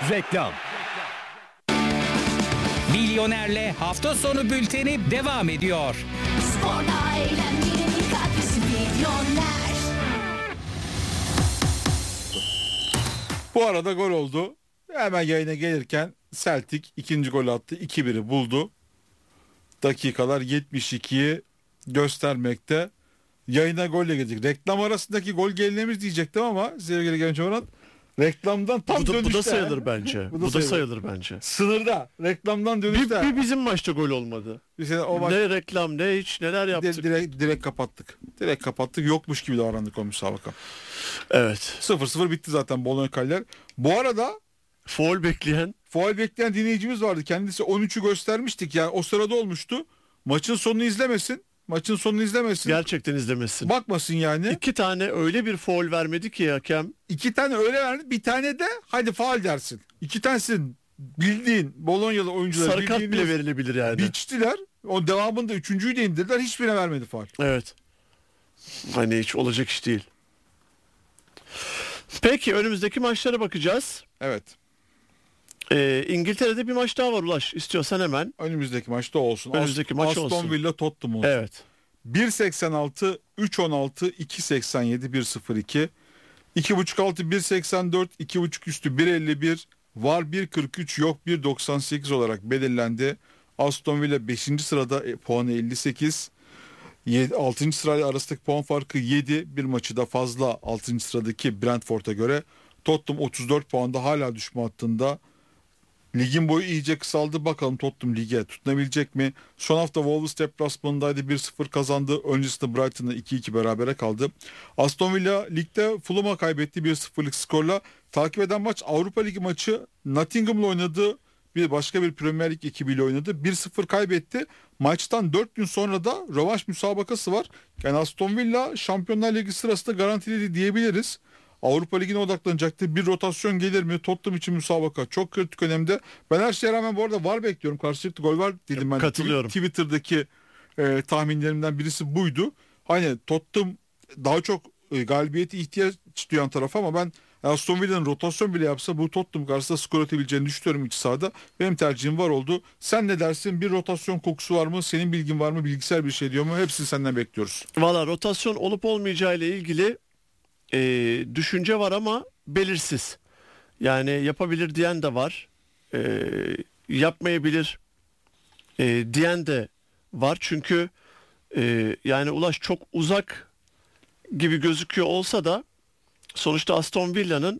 Reklam. Milyoner'le hafta sonu bülteni devam ediyor. Sporla eğlenmenin katkısı Milyoner. Bu arada gol oldu. Hemen yayına gelirken Celtic ikinci gol attı. 2-1'i buldu. Dakikalar 72'yi göstermekte. Yayına golle gelecek. Reklam arasındaki gol gelinemiz diyecektim ama sevgili Genç Orhan, reklamdan tam dönüşte. Bu da sayılır bence. Bu da sayılır bence. Sınırda. Reklamdan dönüşte. Bir bizim maçta gol olmadı. O maç... Ne reklam ne hiç neler yaptık. Direkt kapattık. Direkt kapattık. Yokmuş gibi davrandık o müsabaka. Evet. 0-0 bitti zaten Bologna Cagliari. Bu arada Faul bekleyen dinleyicimiz vardı. Kendisi 13'ü göstermiştik. Yani o sırada olmuştu. Maçın sonunu izlemesin. Gerçekten izlemesin. Bakmasın yani. 2 tane öyle bir faul vermedi ki hakem. 2 tane öyle verdi. Bir tane de hadi faul dersin. 2 tanesi bildiğin Bolognalı oyuncular. Sarı kart bile verilebilir yani. Biçtiler. O devamında 3.'yü de indirdiler. Hiçbirine vermedi faul. Evet. Hani hiç olacak iş değil. Peki önümüzdeki maçlara bakacağız. Evet. İngiltere'de bir maç daha var Ulaş. İstiyorsan hemen. Önümüzdeki maçta olsun. Önümüzdeki maç olsun. Aston Villa Tottenham olsun. Evet. 1.86, 3.16, 2.87, 1.02. 2.5 altı 1.84, 2.5 üstü 1.51. Var 1.43, yok 1.98 olarak belirlendi. Aston Villa 5. sırada, puanı 58. 6. sırayla arasındaki puan farkı 7. Bir maçı da fazla 6. sıradaki Brentford'a göre. Tottenham 34 puanda hala düşme hattında. Ligin boyu iyice kısaldı. Bakalım Tottenham lige tutunabilecek mi? Son hafta Wolves deplasmanındaydı. 1-0 kazandı. Öncesinde Brighton'la 2-2 berabere kaldı. Aston Villa ligde Fulham'a kaybetti 1-0'lık skorla. Takip eden maç Avrupa Ligi maçı. Nottingham'la oynadı. Başka bir Premier Lig ekibiyle oynadı. 1-0 kaybetti. Maçtan 4 gün sonra da rövanş müsabakası var. Yani Aston Villa Şampiyonlar Ligi sırasında garantiledi diyebiliriz. Avrupa Ligi'ne odaklanacaktı. Bir rotasyon gelir mi? Tottenham için müsabaka çok kritik önemde. Ben her şeye rağmen bu arada VAR bekliyorum. Karşılıklı gol var dedim ben. Katılıyorum. Twitter'daki tahminlerimden birisi buydu. Hani Tottenham daha çok galibiyeti ihtiyaç duyan taraf ama ben Aston Villa'nın rotasyon bile yapsa bu Tottenham karşısında skor atabileceğini düşünüyorum iç sahada. Benim tercihim var oldu. Sen ne dersin? Bir rotasyon kokusu var mı? Senin bilgin var mı? Bilgisayar bir şey diyor mu? Hepsini senden bekliyoruz. Valla rotasyon olup olmayacağı ile ilgili düşünce var ama belirsiz. Yani yapabilir diyen de var. Yapmayabilir diyen de var. Çünkü yani Ulaş çok uzak gibi gözüküyor olsa da sonuçta Aston Villa'nın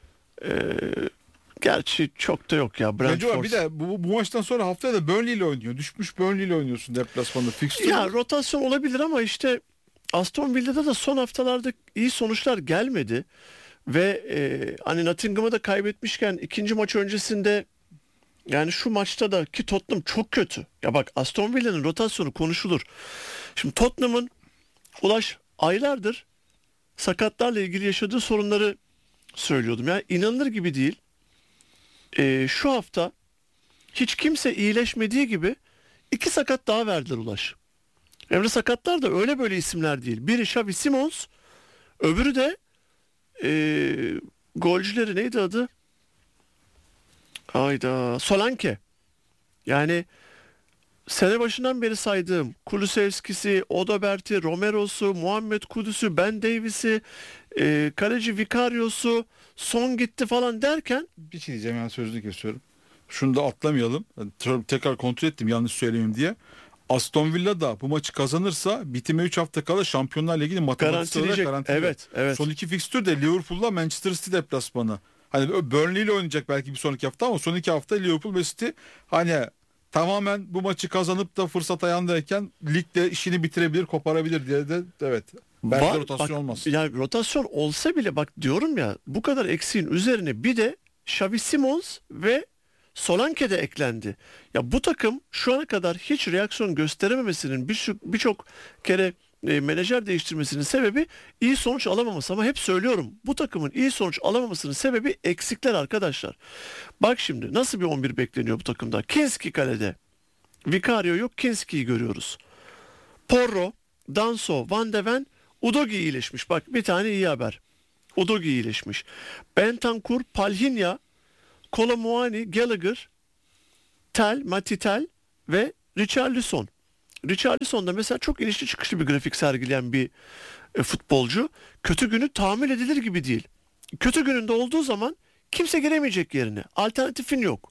gerçi çok da yok ya. Brentford. Bir de bu maçtan sonra haftaya da Burnley ile oynuyor. Düşmüş Burnley ile oynuyorsun deplasmanda. Ya rotasyon olabilir ama işte Aston Villa'da da son haftalarda iyi sonuçlar gelmedi. Ve hani Nottingham'ı da kaybetmişken ikinci maç öncesinde yani şu maçta da ki Tottenham çok kötü. Ya bak Aston Villa'nın rotasyonu konuşulur. Şimdi Tottenham'ın Ulaş aylardır sakatlarla ilgili yaşadığı sorunları söylüyordum. Yani inanılır gibi değil. Şu hafta hiç kimse iyileşmediği gibi 2 sakat daha verdiler Ulaş. Emre sakatlar da öyle böyle isimler değil. Biri Xavi Simons, öbürü de golcüleri neydi adı? Hayda, Solanke. Yani sene başından beri saydığım Kulusevski'si, Odebert'i, Romero'su, Muhammed Kudüs'ü, Ben Davies'i, kaleci Vicarios'u, Son gitti falan derken bir şey diyeceğim, yani sözünü kesiyorum. Şunu da atlamayalım. Tekrar kontrol ettim yanlış söyleyeyim diye. Aston Villa da bu maçı kazanırsa bitime 3 hafta kala Şampiyonlar Ligi'ni matematik olarak garantileyecek. Evet. Son 2 fikstür de Liverpool'la Manchester City deplasmanı. Hani Burnley ile oynayacak belki bir sonraki hafta ama son 2 hafta Liverpool ve City hani tamamen bu maçı kazanıp da fırsat ayağındayken ligde işini bitirebilir, koparabilir diye de evet. Belki rotasyon olmaz. Yani rotasyon olsa bile bak diyorum ya, bu kadar eksiğin üzerine bir de Xavi Simons ve Solanke de eklendi. Ya bu takım şu ana kadar hiç reaksiyon gösterememesinin, birçok kere menajer değiştirmesinin sebebi iyi sonuç alamaması. Ama hep söylüyorum, bu takımın iyi sonuç alamamasının sebebi eksikler arkadaşlar. Bak şimdi nasıl bir 11 bekleniyor bu takımda. Kinski kalede. Vicario yok, Kinski'yi görüyoruz. Porro, Danso, Van de Ven, Udogi iyileşmiş. Bak bir tane iyi haber. Udogi iyileşmiş. Bentancur, Palhinha, Kolo Muani, Gallagher, Matty Tel ve Richarlison. Richarlison da mesela çok inişli çıkışlı bir grafik sergileyen bir futbolcu. Kötü günü tahammül edilir gibi değil. Kötü gününde olduğu zaman kimse giremeyecek yerine. Alternatifin yok.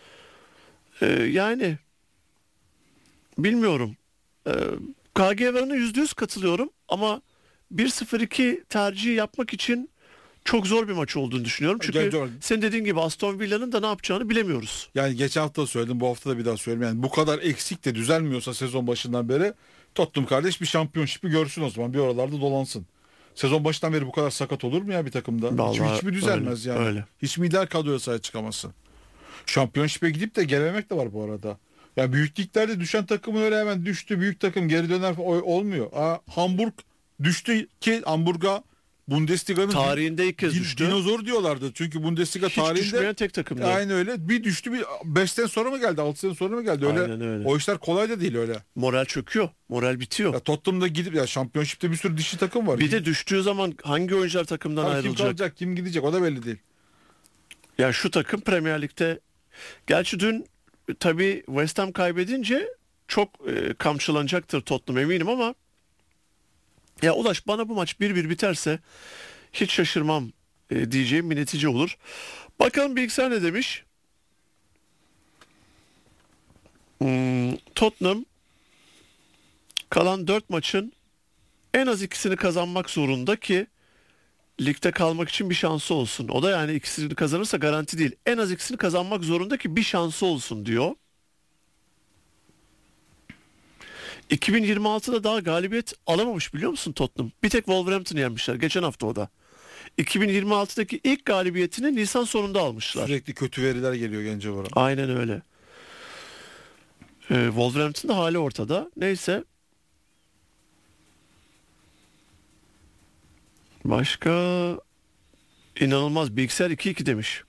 Yani bilmiyorum. KG varına %100 katılıyorum ama 1-0-2 tercihi yapmak için çok zor bir maç olduğunu düşünüyorum. Çünkü Doğru. senin dediğin gibi Aston Villa'nın da ne yapacağını bilemiyoruz. Yani geçen hafta da söyledim, bu hafta da bir daha söyleyeyim. Yani bu kadar eksik de düzelmiyorsa sezon başından beri, Tottenham kardeş bir şampiyonşipi görsün o zaman. Bir oralarda dolansın. Sezon başından beri bu kadar sakat olur mu ya bir takımda? Vallahi Hiçbir düzelmez öyle, yani. öyle. Hiç mi ideal kadroya sahip çıkamazsın? Şampiyonşipe gidip de gelememek de var bu arada. Yani büyük liglerde düşen takımın öyle hemen düştü, büyük takım geri döner olmuyor. Hamburg düştü ki Hamburg'a Bundesliga'nın Tarihinde ilk kez düştü. dinozor diyorlardı. Çünkü Bundesliga Hiç tarihinde düşmeyen tek takımdı. aynı öyle. Bir düştü, bir 5 sene sonra mı geldi, 6 sene sonra mı geldi? Öyle, Aynen öyle. o işler kolay da değil öyle. Moral çöküyor. Moral bitiyor. Ya Tottenham'da gidip ya şampiyonşipte bir sürü dişi takım var. Bir de düştüğü zaman hangi oyuncular takımdan Kim ayrılacak? kalacak, kim gidecek o da belli değil. Ya şu takım Premier Lig'de, gerçi dün tabii West Ham kaybedince çok kamçılanacaktır Tottenham eminim ama ya Ulaş, bana bu maç 1-1 biterse hiç şaşırmam diyeceğim bir netice olur. Bakalım bilgisayar ne demiş? Tottenham kalan 4 maçın en az ikisini kazanmak zorunda ki ligde kalmak için bir şansı olsun. O da yani ikisini kazanırsa garanti değil. En az ikisini kazanmak zorunda ki bir şansı olsun diyor. 2026'da daha galibiyet alamamış biliyor musun Tottenham? Bir tek Wolverhampton'ı yenmişler geçen hafta o da. 2026'daki ilk galibiyetini Nisan sonunda almışlar. Sürekli kötü veriler geliyor Gencevar'a. Aynen öyle. Wolverhampton'da hali ortada. Neyse. Başka inanılmaz, bilgisayar 2-2 demiş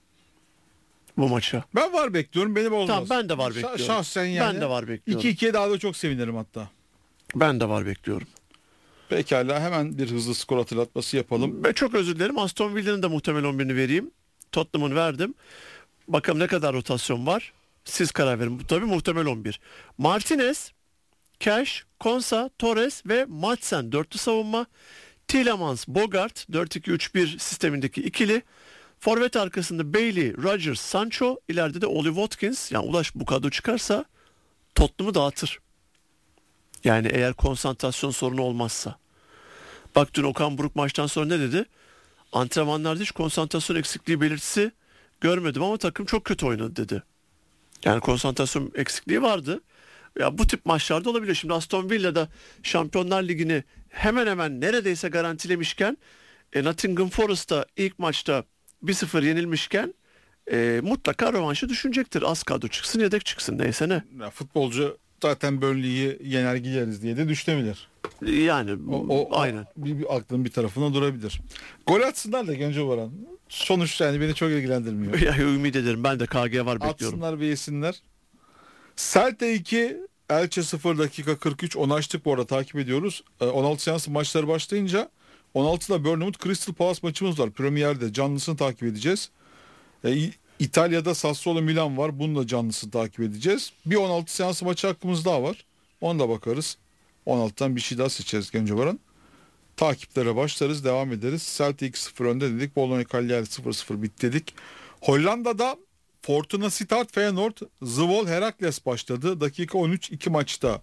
bu maça. Ben var bekliyorum, beni olmaz. Tamam, ben de var bekliyorum. Şahsen yani. Ben de var bekliyorum. 2-2'ye daha da çok sevinirim hatta. Ben de var bekliyorum. Pekala, hemen bir hızlı skor hatırlatması yapalım. Ve çok özür dilerim, Aston Villa'nın da muhtemel 11'ini vereyim. Tottenham'ın verdim. Bakalım ne kadar rotasyon var. Siz karar verin. Bu tabii muhtemel 11. Martinez, Cash, Konsa, Torres ve Madsen dörtlü savunma. Tielemans, Bogart 4-2-3-1 sistemindeki ikili. Forvet arkasında Bailey, Rodgers, Sancho. İleride de Oli Watkins. Yani Ulaş, bu kadro çıkarsa Tottenham'ı dağıtır. Yani eğer konsantrasyon sorunu olmazsa. Bak dün Okan Buruk maçtan sonra ne dedi? Antrenmanlarda hiç konsantrasyon eksikliği belirtisi görmedim ama takım çok kötü oynadı dedi. Yani konsantrasyon eksikliği vardı. Ya bu tip maçlarda olabilir. Şimdi Aston Villa'da Şampiyonlar Ligi'ni hemen hemen neredeyse garantilemişken Nottingham Forest'ta ilk maçta 1-0 yenilmişken mutlaka rövanşı düşünecektir. Az kadro çıksın, yedek çıksın, neyse ne. Ya futbolcu zaten Burnley'i yener gideriz diye de düşünebilir. Yani aynen. Bir aklın bir tarafına durabilir. Gol atsınlar da Gencevaran. Sonuç yani beni çok ilgilendirmiyor. Ya, ümit ederim. Ben de KG var bekliyorum. Atsınlar ve yesinler. Celta 2, Elche 0 dakika 43. Onu açtık bu arada, takip ediyoruz. 16 seansı maçları başlayınca 16'da Bournemouth Crystal Palace maçımız var. Premier'de canlısını takip edeceğiz. İtalya'da Sassuolo Milan var. Bunu da canlısını takip edeceğiz. Bir 16 seansı maçı hakkımız daha var. Ona da bakarız. 16'dan bir şey daha seçeriz Gencevaran. Takiplere başlarız, devam ederiz. Celtic 2-0 önde dedik. Bologna Cagliari 0-0 bitti dedik. Hollanda'da Fortuna Sittard Feyenoord Zwolle Heracles başladı. Dakika 13, 2 maçta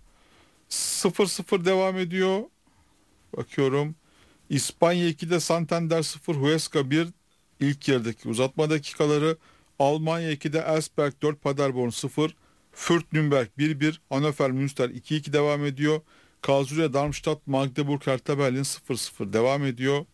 0-0 devam ediyor. Bakıyorum. İspanya 2'de Santander 0, Huesca 1 ilk yarıdaki uzatma dakikaları. Almanya 2'de Elfsberg 4, Paderborn 0, Fürth Nürnberg 1-1, Hannover Münster 2-2 devam ediyor. Karlsruhe Darmstadt Magdeburg Hertha Berlin 0-0 devam ediyor.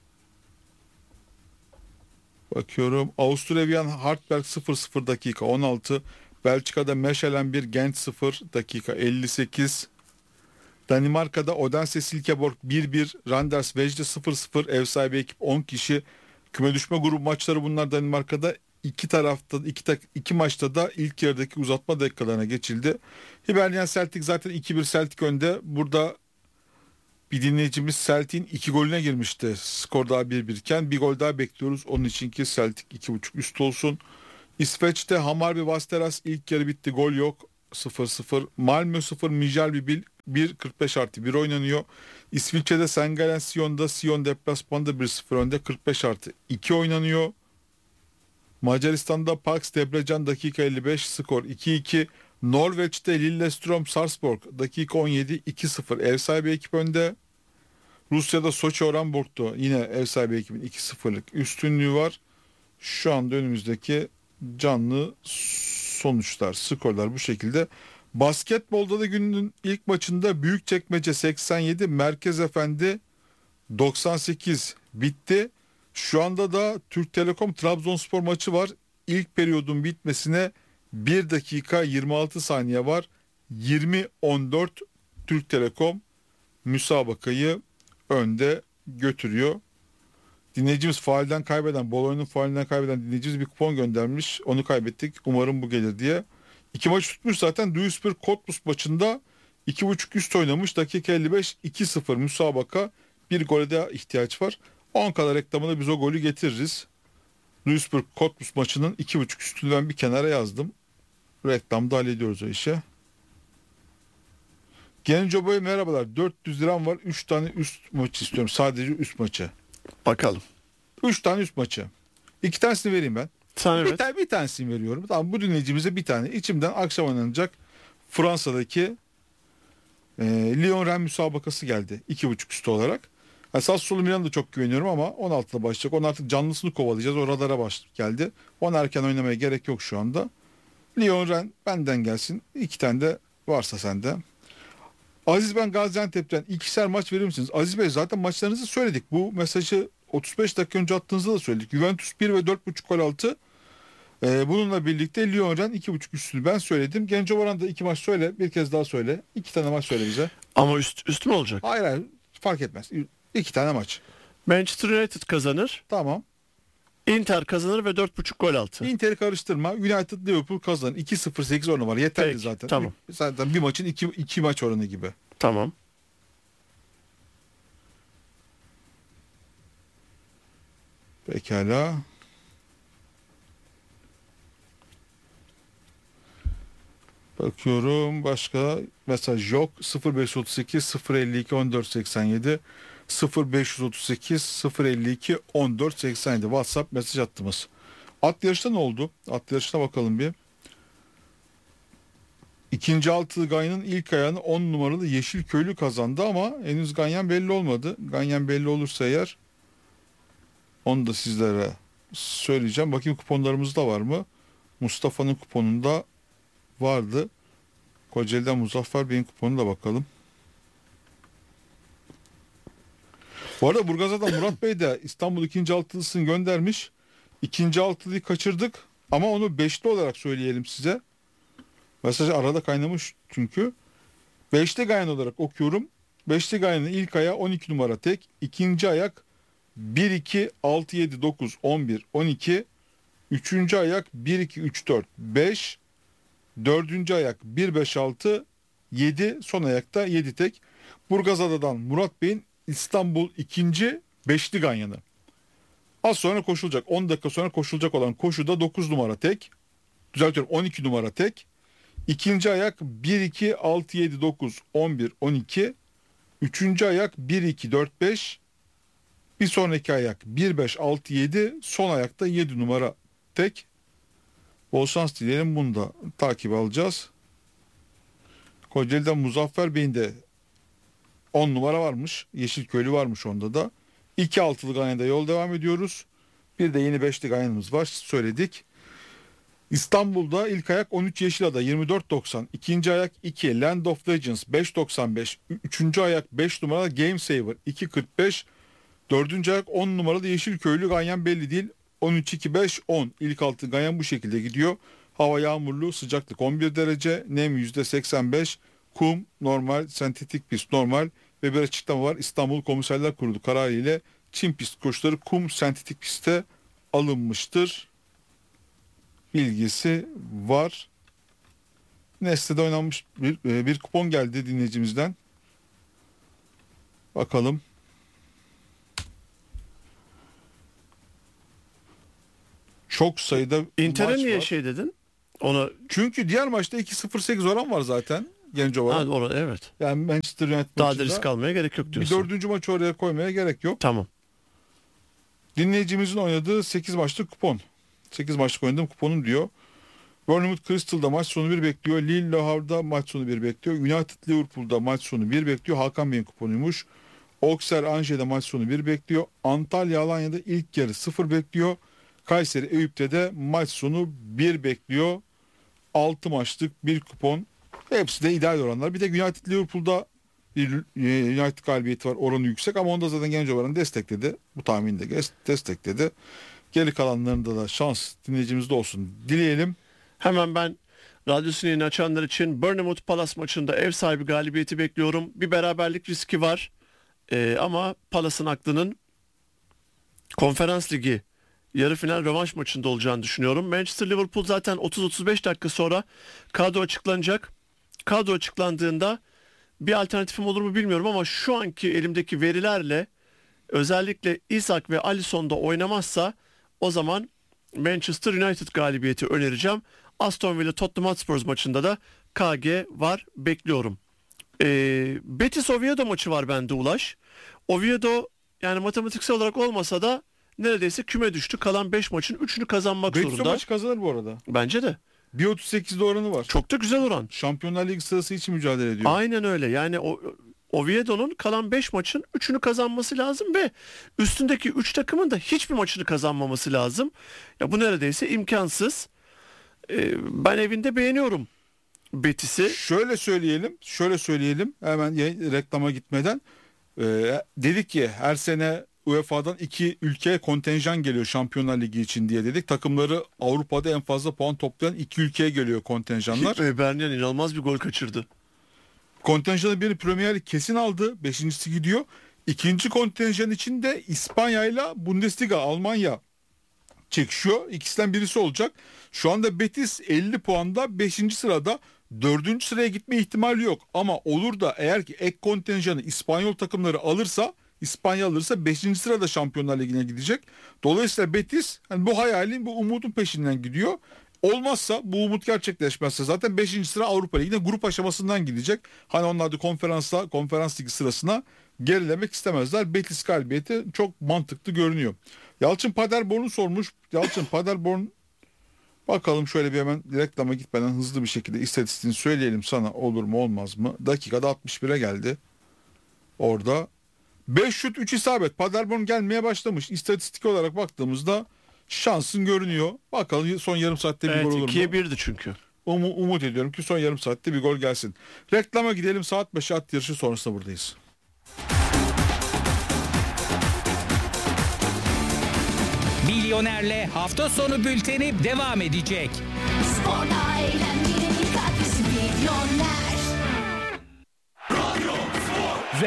Bakıyorum. Avusturya Wien Hartberg 0-0 dakika 16. Belçika'da Mechelen 1, Gent 0 dakika 58. Danimarka'da Odense Silkeborg 1-1, Randers Vejle 0-0, ev sahibi ekip 10 kişi. Küme düşme grubu maçları bunlar Danimarka'da. İki maçta da ilk yarıdaki uzatma dakikalarına geçildi. Hibernian Celtic zaten 2-1 Celtic önde. Burada bir dinleyicimiz Celtic'in 2 golüne girmişti. Skor daha 1-1 iken bir gol daha bekliyoruz. Onun için ki Celtic 2.5 üst olsun. İsveç'te Hammarby Vasteras ilk yarı bitti. Gol yok. 0-0. Malmö 0. Mjällby 1. 45+1 oynanıyor. İsviçre'de St. Gallen Sion'da Sion deplasmanda 1-0 önde. 45+2 oynanıyor. Macaristan'da Pax Debrecen dakika 55 skor 2-2. Norveç'te Lillestrøm Sarpsborg dakika 17 2-0 ev sahibi ekip önde. Rusya'da Soçi Orenburg'da yine ev sahibi ekibin 2-0'lık üstünlüğü var. Şu anda önümüzdeki canlı sonuçlar, skorlar bu şekilde. Basketbolda da günün ilk maçında Büyükçekmece 87, Merkez Efendi 98 bitti. Şu anda da Türk Telekom Trabzonspor maçı var. İlk periyodun bitmesine 1 dakika 26 saniye var. 20-14 Türk Telekom müsabakayı önde götürüyor. Dinleyicimiz faalden kaybeden, Bologna'nın faalinden kaybeden dinleyicimiz bir kupon göndermiş. Onu kaybettik. Umarım bu gelir diye. 2 maç tutmuş zaten. Duisburg Cottbus maçında 2.5 üst oynamış. Dakika 55 2-0 müsabaka. Bir gole de ihtiyaç var. 10 kadar reklamına biz o golü getiririz. Duisburg Cottbus maçının 2.5 üstünü ben bir kenara yazdım. Reklamda hallediyoruz o işi. Genco Boy merhabalar. 400 liram var. 3 tane üst maçı istiyorum. Sadece üst maçı. Bakalım. 3 tane üst maçı. 2 tanesini vereyim ben. Sen evet. Bir tanesini veriyorum. Tamam, bu dinleyicimize bir tane. İçimden akşam oynanacak Fransa'daki Lyon-Rennes müsabakası geldi. 2.5 üstü olarak. Yani Sassuolo Milan'a da çok güveniyorum ama 16'da başlayacak. Onun artık canlısını kovalayacağız. O radara geldi. Ona erken oynamaya gerek yok şu anda. Lyon-Rennes benden gelsin. 2 tane de varsa sende. Aziz ben Gaziantep'ten ikişer maç verir misiniz? Aziz Bey zaten maçlarınızı söyledik. Bu mesajı 35 dakika önce attığınızda da söyledik. Juventus 1 ve 4.5 gol altı. Bununla birlikte Lyon-Rennes 2.5 üstünü ben söyledim. Genco Varan'da 2 maç söyle. Bir kez daha söyle. 2 tane maç söyle bize. Ama üst mü olacak? Hayır fark etmez. 2 tane maç. Manchester United kazanır. Tamam. Inter kazanır ve 4.5 gol altı. Inter'i karıştırma. United Liverpool kazanır. 2-0-8 oranı var. Yeterli Peki, zaten. tamam. Zaten bir maçın 2 maç oranı gibi. Tamam. Pekala. Bakıyorum başka mesaj yok. 0538 052 1487 0538 052 1487 WhatsApp mesaj attığımız. At yarışta ne oldu? At yarışına bakalım bir. İkinci altılı Ganyan'ın ilk ayağını 10 numaralı Yeşil Köylü kazandı ama henüz Ganyan belli olmadı. Ganyan belli olursa eğer onu da sizlere söyleyeceğim. Bakayım kuponlarımızda var mı? Mustafa'nın kuponunda vardı. Kocaeli'den Muzaffer Bey'in kuponuna da bakalım. Bu arada Burgazada'dan Murat Bey de İstanbul ikinci altılısını göndermiş. İkinci altılıyı kaçırdık ama onu beşli olarak söyleyelim size. Mesaj arada kaynamış çünkü. Beşli Gayen olarak okuyorum. Beşli Gayen'in ilk ayağı 12 numara tek. İkinci ayak 1, 2, 6, 7, 9, 11, 12. Üçüncü ayak 1, 2, 3, 4, 5. Dördüncü ayak 1, 5, 6, 7. Son ayakta 7 tek. Burgazada'dan Murat Bey'in İstanbul ikinci beşli Ganyan'ı. Az sonra koşulacak. 10 dakika sonra koşulacak olan koşuda 9 numara tek. Düzeltiyorum 12 numara tek. İkinci ayak 1, 2, 6, 7, 9, 11, 12. Üçüncü ayak 1, 2, 4, 5. Bir sonraki ayak 1, 5, 6, 7. Son ayakta 7 numara tek. Bol şans dileyelim. Bunu da takip alacağız. Kocaeli'den Muzaffer Bey'in de 10 numara varmış. Yeşilköylü varmış onda da. 2 altılı Ganyan'da yol devam ediyoruz. Bir de yeni 5'li Ganyan'ımız var. Söyledik. İstanbul'da ilk ayak 13 Yeşilada 24.90. İkinci ayak 2 Land of Legends 5.95. Üçüncü ayak 5 numaralı Game Saver 2.45. Dördüncü ayak 10 numaralı Yeşilköylü Ganyan belli değil. 13, 2, 5, 10. İlk altı Ganyan bu şekilde gidiyor. Hava yağmurlu, sıcaklık 11 derece, nem %85, kum normal, sentetik pist normal ve bir açıklama var. İstanbul Komiserler Kurulu kararı ile çim pist koşuları kum sentetik piste alınmıştır. Bilgisi var. Nesne'de oynanmış bir kupon geldi dinleyicimizden. Bakalım. çok sayıda Inter'e maç niye var. şey dedin? Ona Çünkü diğer maçta 2.08 oran var zaten genç olarak. evet. Yani Manchester United Daha da maçında risk almaya gerek yok bir diyorsun. dördüncü maçı oraya koymaya gerek yok. Tamam. Dinleyicimizin oynadığı 8 maçlık kupon. 8 maçlık oynadığım kuponum diyor. Bournemouth Crystal'da maç sonu 1 bekliyor. Lille Le Havre'da maç sonu 1 bekliyor. United Liverpool'da maç sonu 1 bekliyor. Hakan Bey'in kuponuymuş. Auxerre Angers maç sonu 1 bekliyor. Antalya Alanya'da ilk yarı 0 bekliyor. Kayseri Eyüp'te de maç sonu 1 bekliyor. 6 maçlık bir kupon. Hepsi de ideal oranlar. Bir de United Liverpool'da bir United galibiyeti var. Oranı yüksek ama onda zaten genç oranı destekledi. Bu tahmini de destekledi. Geri kalanlarında da şans dinleyicimizde olsun dileyelim. Hemen ben radyosunu yeni açanlar için Bournemouth Palace maçında ev sahibi galibiyeti bekliyorum. Bir beraberlik riski var. Ama Palace'ın aklının Konferans Ligi yarı final rövanş maçında olacağını düşünüyorum. Manchester Liverpool zaten 30-35 dakika sonra kadro açıklanacak. Kadro açıklandığında bir alternatifim olur mu bilmiyorum ama şu anki elimdeki verilerle özellikle Isak ve Alisson da oynamazsa o zaman Manchester United galibiyeti önereceğim. Aston Villa Tottenham Hotspur maçında da KG var, bekliyorum. Betis Oviedo maçı var bende Ulaş. Oviedo yani matematiksel olarak olmasa da neredeyse küme düştü. Kalan 5 maçın 3'ünü kazanmak Betis zorunda. maç kazanır bu arada. Bence de. 1.38'de oranı var. Çok da güzel oran. Şampiyonlar Ligi sırası için mücadele ediyor. Aynen öyle. Yani Oviedo'nun kalan 5 maçın 3'ünü kazanması lazım ve üstündeki 3 takımın da hiçbir maçını kazanmaması lazım. Ya bu neredeyse imkansız. Ben evinde beğeniyorum Betis'i. Şöyle söyleyelim hemen reklama gitmeden. Dedik ki her sene UEFA'dan 2 ülkeye kontenjan geliyor Şampiyonlar Ligi için diye dedik. Takımları Avrupa'da en fazla puan toplayan 2 ülkeye geliyor kontenjanlar. Bernyan inanılmaz bir gol kaçırdı. Kontenjanı biri Premier Lig kesin aldı. 5.'si gidiyor. İkinci kontenjan için de İspanya ile Bundesliga Almanya çekişiyor. İkisinden birisi olacak. Şu anda Betis 50 puanda 5. sırada. 4. sıraya gitme ihtimali yok. Ama olur da eğer ki ek kontenjanı İspanyol takımları alırsa, İspanya alırsa 5. sırada Şampiyonlar Ligi'ne gidecek. Dolayısıyla Betis yani bu hayalin, bu umudun peşinden gidiyor. Olmazsa, bu umut gerçekleşmezse zaten 5. sıra Avrupa Ligi'ne grup aşamasından gidecek. Hani onlar da konferans ligi sırasına gerilemek istemezler. Betis galibiyeti çok mantıklı görünüyor. Yalçın Paderborn'u sormuş. Yalçın Paderborn, bakalım şöyle bir hemen reklama gitmeden hızlı bir şekilde istatistiğini söyleyelim sana, olur mu olmaz mı? Dakikada 61'e geldi. Orada 5 şut 3 isabet. Paderborn gelmeye başlamış. İstatistik olarak baktığımızda şansın görünüyor. Bakalım son yarım saatte bir gol olur mu? 2'ye 1'di çünkü. Umut ediyorum ki son yarım saatte bir gol gelsin. Reklama gidelim, saat 5'e at yarışı sonrasında buradayız. Milyoner'le hafta sonu bülteni devam edecek. Sporla eğlenmenin ilk adresi Milyoner.